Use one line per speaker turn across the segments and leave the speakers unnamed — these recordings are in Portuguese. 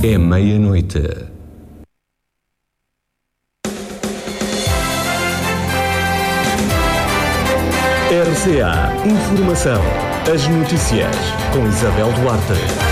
É meia-noite. RCA Informação. As notícias com Isabel Duarte.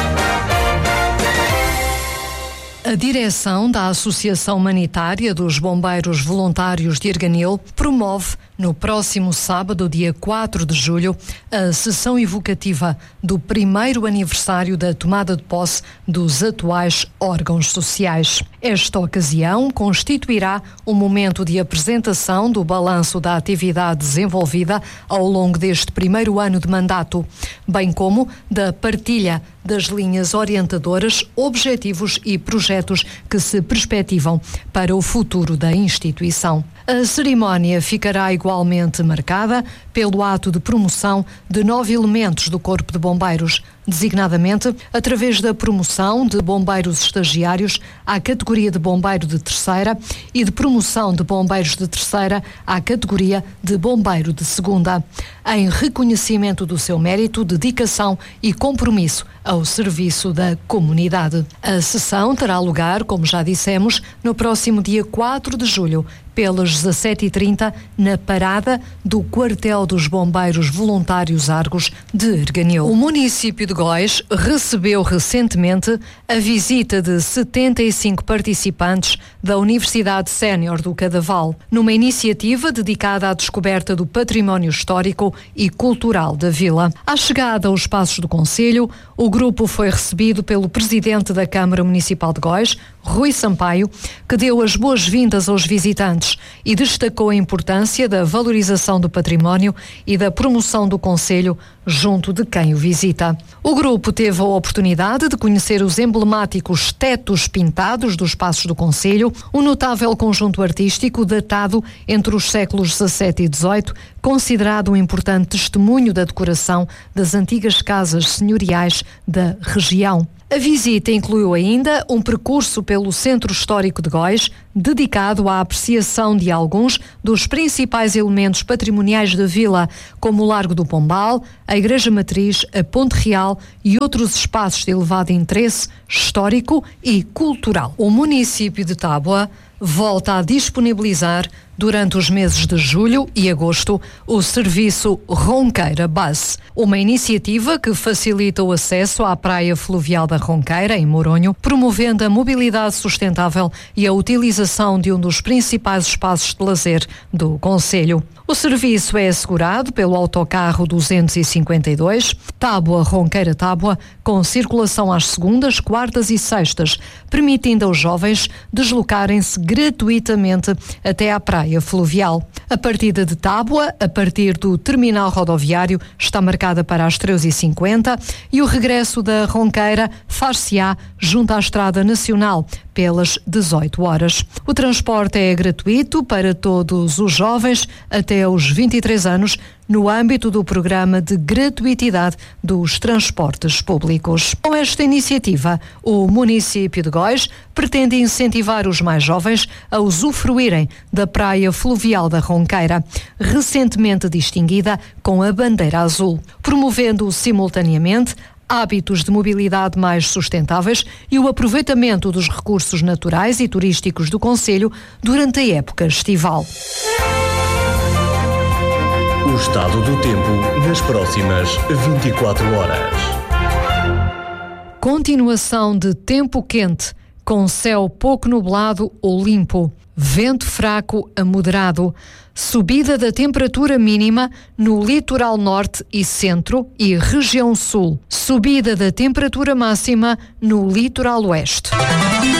A direção da Associação Humanitária dos Bombeiros Voluntários de Erganil promove, no próximo sábado, dia 4 de julho, a sessão evocativa do primeiro aniversário da tomada de posse dos atuais órgãos sociais. Esta ocasião constituirá um momento de apresentação do balanço da atividade desenvolvida ao longo deste primeiro ano de mandato, bem como da partilha das linhas orientadoras, objetivos e projetos que se perspectivam para o futuro da instituição. A cerimónia ficará igualmente marcada pelo ato de promoção de 9 elementos do Corpo de Bombeiros, designadamente através da promoção de bombeiros estagiários à categoria de bombeiro de terceira e de promoção de bombeiros de terceira à categoria de bombeiro de segunda, em reconhecimento do seu mérito, dedicação e compromisso ao serviço da comunidade. A sessão terá lugar, como já dissemos, no próximo dia 4 de julho, pelas 17h30, na parada do Quartel dos Bombeiros Voluntários Argos de Erganil. O município de Góis recebeu recentemente a visita de 75 participantes da Universidade Sénior do Cadaval, numa iniciativa dedicada à descoberta do património histórico e cultural da vila. À chegada aos passos do concelho, o grupo foi recebido pelo presidente da Câmara Municipal de Góis, Rui Sampaio, que deu as boas-vindas aos visitantes e destacou a importância da valorização do património e da promoção do concelho junto de quem o visita. O grupo teve a oportunidade de conhecer os emblemáticos tetos pintados dos passos do concelho, um notável conjunto artístico datado entre os séculos XVII e XVIII, considerado um importante testemunho da decoração das antigas casas senhoriais da região. A visita incluiu ainda um percurso pelo Centro Histórico de Góis, dedicado à apreciação de alguns dos principais elementos patrimoniais da vila, como o Largo do Pombal, a Igreja Matriz, a Ponte Real e outros espaços de elevado interesse histórico e cultural. O município de Tábua volta a disponibilizar, durante os meses de julho e agosto, o serviço Ronqueira Bus, uma iniciativa que facilita o acesso à praia fluvial da Ronqueira, em Moronho, promovendo a mobilidade sustentável e a utilização de um dos principais espaços de lazer do concelho. O serviço é assegurado pelo autocarro 252 Tábua-Ronqueira-Tábua, com circulação às segundas, quartas e sextas, permitindo aos jovens deslocarem-se gratuitamente até à praia fluvial. A partida de Tábua, a partir do terminal rodoviário, está marcada para as 13h50 e o regresso da Ronqueira far-se-á junto à Estrada Nacional, pelas 18 horas. O transporte é gratuito para todos os jovens até aos 23 anos, no âmbito do programa de gratuitidade dos transportes públicos. Com esta iniciativa, o município de Góis pretende incentivar os mais jovens a usufruírem da praia fluvial da Ronqueira, recentemente distinguida com a bandeira azul, promovendo simultaneamente hábitos de mobilidade mais sustentáveis e o aproveitamento dos recursos naturais e turísticos do concelho durante a época estival.
O estado do tempo nas próximas 24 horas.
Continuação de tempo quente, com céu pouco nublado ou limpo, vento fraco a moderado, subida da temperatura mínima no litoral norte e centro e região sul, subida da temperatura máxima no litoral oeste.